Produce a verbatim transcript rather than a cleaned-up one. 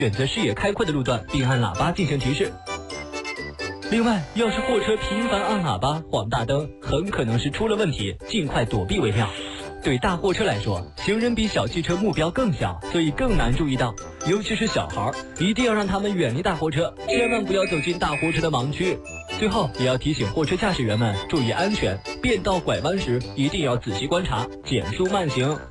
选择视野开阔的路段，并按喇叭进行提示。另外，要是货车频繁按喇叭、晃大灯，很可能是出了问题，尽快躲避为妙。对大货车来说，行人比小汽车目标更小，所以更难注意到，尤其是小孩，一定要让他们远离大货车，千万不要走进大货车的盲区。最后，也要提醒货车驾驶员们注意安全，变道拐弯时一定要仔细观察，减速慢行。